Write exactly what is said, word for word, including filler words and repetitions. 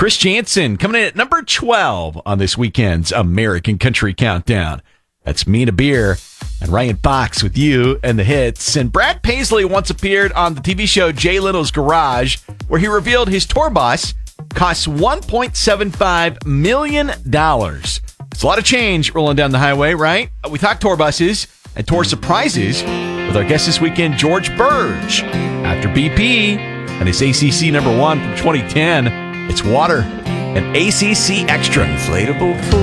Chris Jansen coming in at number twelve on this weekend's American Country Countdown. That's me and a beer, and Ryan Fox with you and the hits. And Brad Paisley once appeared on the T V show Jay Leno's Garage, where he revealed his tour bus costs one point seven five million dollars. It's a lot of change rolling down the highway, right? We talk tour buses and tour surprises with our guest this weekend, George Burge. After B P and his A C C number one from twenty ten, it's Water and A C C Extra. Inflatable